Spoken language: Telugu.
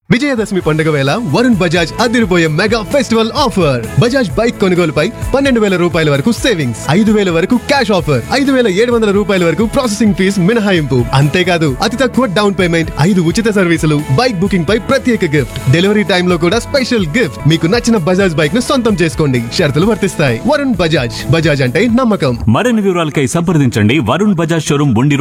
విజయదశమి పండుగ వేళ వరుణ్ బజాజ్ అదిరిపోయే mega festival offer. Bajaj bike కొనుగోలుపై 12,000 రూపాయల వరకు సేవింగ్స్, 5,000 వరకు క్యాష్ ఆఫర్, 5,700 రూపాయల వరకు ప్రాసెసింగ్ ఫీజ్ మినహాయింపు. అంతేకాదు అతి తక్కువ డౌన్ పేమెంట్, 5 ఉచిత సర్వీసులు, బైక్ బుకింగ్ పై ప్రత్యేక గిఫ్ట్, డెలివరీ టైమ్ లో కూడా స్పెషల్ గిఫ్ట్. మీకు నచ్చిన బజాజ్ బైక్ ను సొంతం చేసుకోండి, షరతులు వర్తిస్తాయి. వరుణ్ బజాజ్, బజాజ్ అంటే నమ్మకం. మరిన్ని వివరాలకై సంప్రదించండి వరుణ్ బజాజ్ షోరూమ్, బుండి